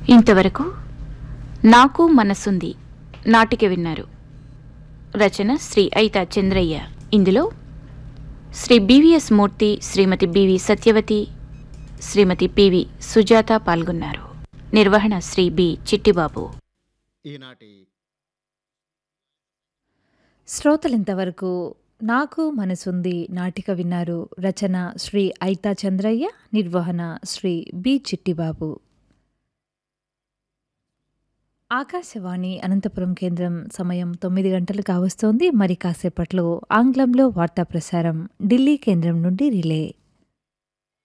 ఇంతవరకు నాకు మనసుంది నాటిక విన్నారు. రచన శ్రీ ఐతా చంద్రయ్య. ఇందులో శ్రీ బివిఎస్ మూర్తి, శ్రీమతి బివి సత్యవతి, శ్రీమతి పివి సుజాత పాల్గొన్నారు. నిర్వహణ శ్రీ బి చిట్టిబాబు. ఈనాటి శ్రోతలింతవరకు నాకు మనసుంది నాటిక విన్నారు. రచన శ్రీ ఐతా చంద్రయ్య, నిర్వహణ శ్రీ బి చిట్టిబాబు. ఆకాశవాణి అనంతపురం కేంద్రం. సమయం 9 గంటలు కావస్తోంది. మరి కాసేపట్లో ఆంగ్లంలో వార్తా ప్రసారం ఢిల్లీ కేంద్రం నుండి రిలే.